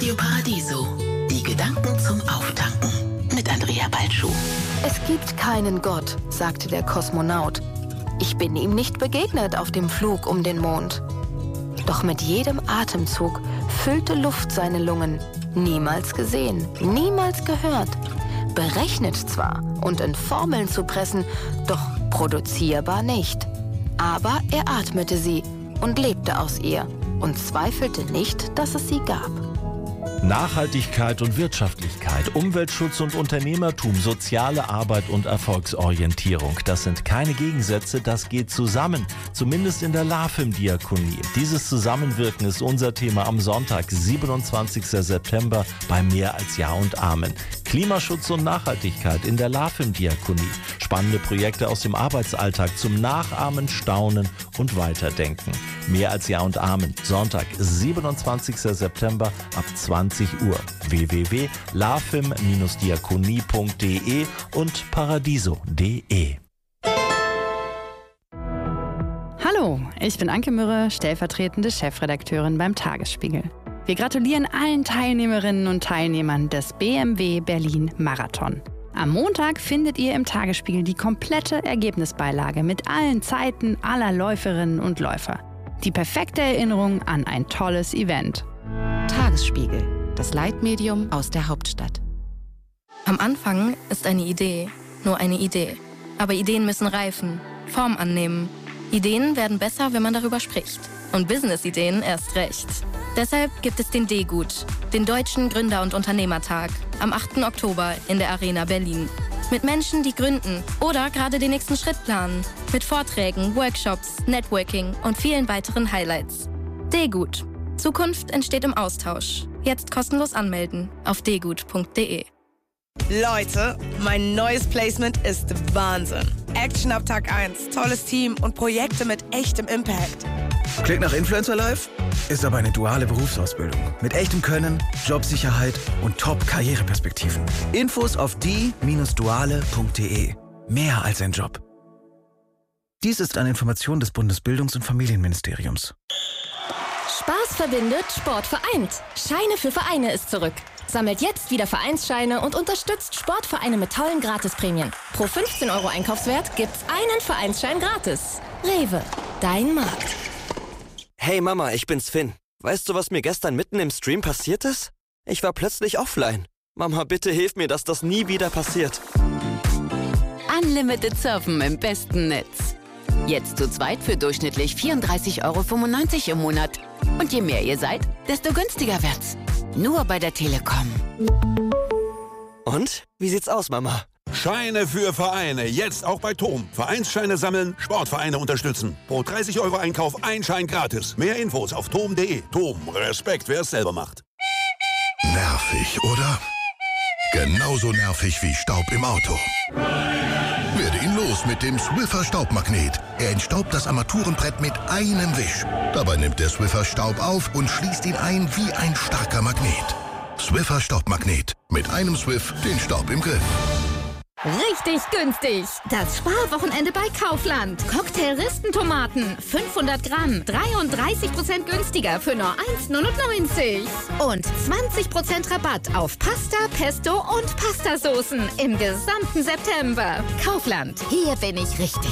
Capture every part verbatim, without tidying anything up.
Radio Paradiso. Die Gedanken zum Auftanken mit Andrea Balschuh. Es gibt keinen Gott, sagte der Kosmonaut. Ich bin ihm nicht begegnet auf dem Flug um den Mond. Doch mit jedem Atemzug füllte Luft seine Lungen. Niemals gesehen, niemals gehört. Berechnet zwar und in Formeln zu pressen, doch produzierbar nicht. Aber er atmete sie und lebte aus ihr und zweifelte nicht, dass es sie gab. Nachhaltigkeit und Wirtschaftlichkeit, Umweltschutz und Unternehmertum, soziale Arbeit und Erfolgsorientierung. Das sind keine Gegensätze, das geht zusammen. Zumindest in der LAFIM-Diakonie. Dieses Zusammenwirken ist unser Thema am Sonntag, siebenundzwanzigsten September bei Mehr als Ja und Amen. Klimaschutz und Nachhaltigkeit in der LAFIM-Diakonie. Spannende Projekte aus dem Arbeitsalltag zum Nachahmen, Staunen und Weiterdenken. Mehr als Ja und Amen. Sonntag, siebenundzwanzigsten September ab zwanzig Uhr. w w w punkt lafim Bindestrich diakonie punkt de und paradiso punkt de. Hallo, ich bin Anke Mürre, stellvertretende Chefredakteurin beim Tagesspiegel. Wir gratulieren allen Teilnehmerinnen und Teilnehmern des B M W Berlin Marathon. Am Montag findet ihr im Tagesspiegel die komplette Ergebnisbeilage mit allen Zeiten aller Läuferinnen und Läufer. Die perfekte Erinnerung an ein tolles Event. Tagesspiegel, das Leitmedium aus der Hauptstadt. Am Anfang ist eine Idee nur eine Idee. Aber Ideen müssen reifen, Form annehmen. Ideen werden besser, wenn man darüber spricht. Und Business-Ideen erst recht. Deshalb gibt es den D-Gut, den Deutschen Gründer- und Unternehmertag, am achten Oktober in der Arena Berlin. Mit Menschen, die gründen oder gerade den nächsten Schritt planen. Mit Vorträgen, Workshops, Networking und vielen weiteren Highlights. D-Gut. Zukunft entsteht im Austausch. Jetzt kostenlos anmelden auf d gut punkt de. Leute, mein neues Placement ist Wahnsinn. Action ab Tag eins, tolles Team und Projekte mit echtem Impact. Klingt nach Influencer Life? Ist aber eine duale Berufsausbildung. Mit echtem Können, Jobsicherheit und Top-Karriereperspektiven. Infos auf die Bindestrich duale punkt de. Mehr als ein Job. Dies ist eine Information des Bundesbildungs- und Familienministeriums. Spaß verbindet, Sport vereint. Scheine für Vereine ist zurück. Sammelt jetzt wieder Vereinsscheine und unterstützt Sportvereine mit tollen Gratisprämien. Pro fünfzehn Euro Einkaufswert gibt's einen Vereinsschein gratis. Rewe, dein Markt. Hey Mama, ich bin's Finn. Weißt du, was mir gestern mitten im Stream passiert ist? Ich war plötzlich offline. Mama, bitte hilf mir, dass das nie wieder passiert. Unlimited Surfen im besten Netz. Jetzt zu zweit für durchschnittlich vierunddreißig Euro fünfundneunzig im Monat. Und je mehr ihr seid, desto günstiger wird's. Nur bei der Telekom. Und? Wie sieht's aus, Mama? Scheine für Vereine, jetzt auch bei Tom. Vereinsscheine sammeln, Sportvereine unterstützen. Pro dreißig Euro Einkauf ein Schein gratis. Mehr Infos auf tom punkt de. Tom, Respekt, wer es selber macht. Nervig, oder? Genauso nervig wie Staub im Auto. Werde ihn los mit dem Swiffer Staubmagnet. Er entstaubt das Armaturenbrett mit einem Wisch. Dabei nimmt der Swiffer Staub auf und schließt ihn ein wie ein starker Magnet. Swiffer Staubmagnet. Mit einem Swiff den Staub im Griff. Richtig günstig. Das Sparwochenende bei Kaufland. Cocktail-Ristentomaten. fünfhundert Gramm. dreiunddreißig Prozent günstiger für nur eins neunundneunzig. Und zwanzig Prozent Rabatt auf Pasta, Pesto und Pastasoßen im gesamten September. Kaufland. Hier bin ich richtig.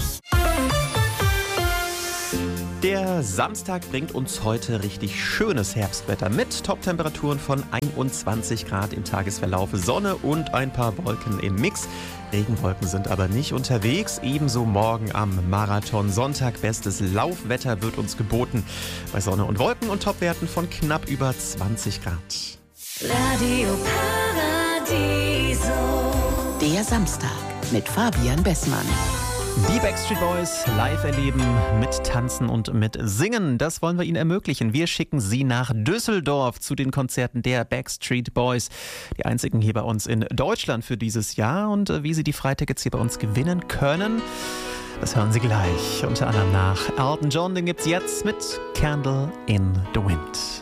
Der Samstag bringt uns heute richtig schönes Herbstwetter mit Top-Temperaturen von einundzwanzig Grad im Tagesverlauf, Sonne und ein paar Wolken im Mix. Regenwolken sind aber nicht unterwegs. Ebenso morgen am Marathon Sonntag. Bestes Laufwetter wird uns geboten. Bei Sonne und Wolken und Topwerten von knapp über zwanzig Grad. Radio Paradiso. Der Samstag mit Fabian Bessmann. Die Backstreet Boys live erleben mit Tanzen und mit Singen. Das wollen wir Ihnen ermöglichen. Wir schicken Sie nach Düsseldorf zu den Konzerten der Backstreet Boys. Die einzigen hier bei uns in Deutschland für dieses Jahr. Und wie Sie die Freitickets hier bei uns gewinnen können, das hören Sie gleich. Unter anderem nach Elton John, den gibt's jetzt mit Candle in the Wind.